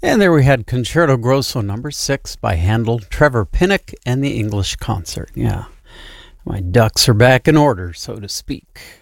And there we had Concerto Grosso number 6 by Handel, Trevor Pinnock, and the English Concert. Yeah, my ducks are back in order, so to speak.